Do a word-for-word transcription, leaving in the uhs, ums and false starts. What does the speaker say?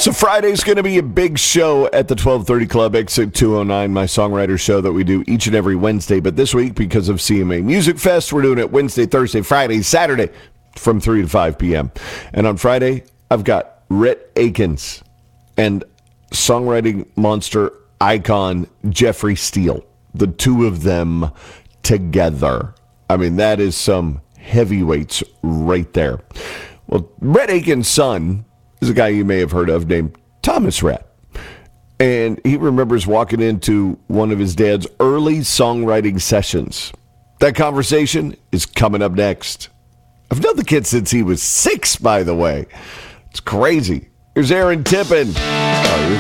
So Friday's going to be a big show at the twelve thirty Club, Exit two oh nine, my songwriter show that we do each and every Wednesday. But this week, because of C M A Music Fest, we're doing it Wednesday, Thursday, Friday, Saturday from three to five p.m. And on Friday, I've got Rhett Akins and songwriting monster icon Jeffrey Steele. The two of them together. I mean, that is some heavyweights right there. Well, Rhett Akins' son is a guy you may have heard of named Thomas Rhett. And he remembers walking into one of his dad's early songwriting sessions. That conversation is coming up next. I've known the kid since he was six, by the way. It's crazy. Here's Aaron Tippin. Oh,